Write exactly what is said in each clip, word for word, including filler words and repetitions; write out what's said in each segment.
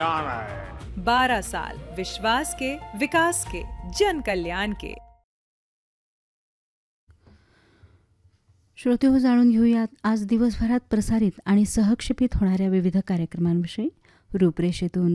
जाना है। बारह साल विश्वास के, विकास के, जन कल्याण के। श्रोतेहो, जाणून घेऊयात आज दिवसभरात प्रसारित आणि सहक्षेपित होणाऱ्या विविध कार्यक्रमांविषयी रूपरेषेतून.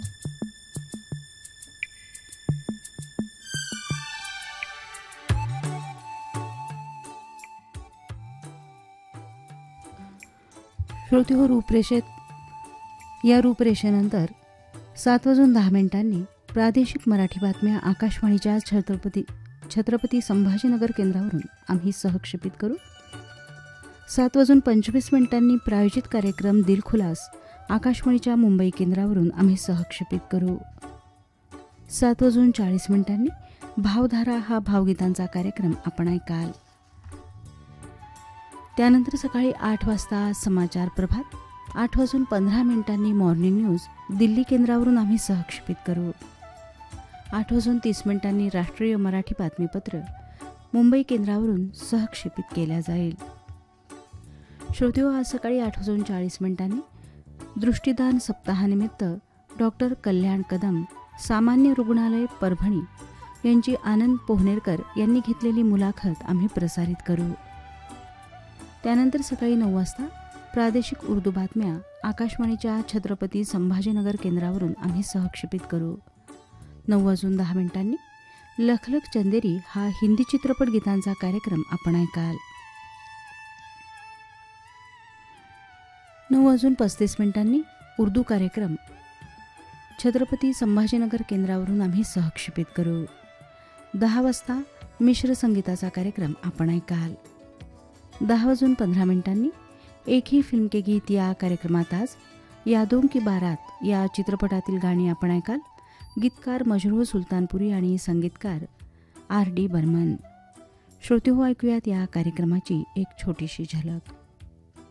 श्रोतेहो, रूपरेषेत या रूपरेषेनंतर सात वाजून दहा मिनिटांनी प्रादेशिक मराठी बातम्या आकाशवाणीच्या छत्रपती छत्रपती संभाजीनगर केंद्रावरून आम्ही सहक्षेपित करू. सात वाजून पंचवीस मिनिटांनी प्रायोजित कार्यक्रम दिलखुलास आकाशवाणीच्या मुंबई केंद्रावरून आम्ही सहक्षेपित करू. सात वाजून चाळीस मिनिटांनी भावधारा हा भावगीतांचा कार्यक्रम आपण ऐकाल. त्यानंतर सकाळी आठ वाजता समाचार प्रभात. आठ वाजून पंधरा मिनिटांनी मॉर्निंग न्यूज दिल्ली केंद्रावरून आम्ही सहक्षेपित करू. आठ वाजून तीस मिनिटांनी राष्ट्रीय मराठी बातमीपत्र मुंबई केंद्रावरून सहक्षेपित केल्या जाईल. श्रोतेहो, आज सकाळी आठ वाजून चाळीस मिनिटांनी दृष्टिदान सप्ताहानिमित्त डॉक्टर कल्याण कदम, सामान्य रुग्णालय परभणी यांची आनंद पोहनेरकर यांनी घेतलेली मुलाखत आम्ही प्रसारित करू. त्यानंतर सकाळी नऊ वाजता प्रादेशिक उर्दू बातम्या आकाशवाणीच्या छत्रपती संभाजीनगर केंद्रावरून आम्ही सहक्षेपित करू. नऊ वाजून दहा मिनिटांनी लखलख चंदेरी हा हिंदी चित्रपट गीतांचा कार्यक्रम आपण ऐकाल. नऊ वाजून पस्तीस मिनिटांनी उर्दू कार्यक्रम छत्रपती संभाजीनगर केंद्रावरून आम्ही सहक्षेपित करू. दहा वाजता मिश्र संगीताचा कार्यक्रम आपण ऐकाल. दहा वाजून पंधरा मिनिटांनी एक ही फिल्म के गीत या कार्यक्रमात आज यादों की बारात या चित्रपटातील गाणी आपण ऐकाल. गीतकार मजरूह सुलतानपुरी आणि संगीतकार आर डी बर्मन. श्रोतेहो, ऐकूयात या कार्यक्रमाची एक छोटीशी झलक.